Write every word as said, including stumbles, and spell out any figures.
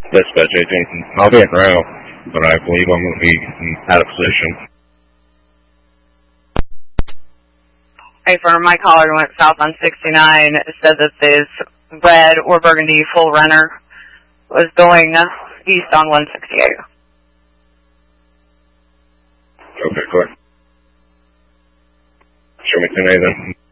Dispatch eighteen. I'll be en route, but I believe I'm going to be out of position. Hey, for my caller who went south on sixty-nine, said that this red or burgundy full runner was going east on one sixty-eight. Okay, clear. Show me ten A then.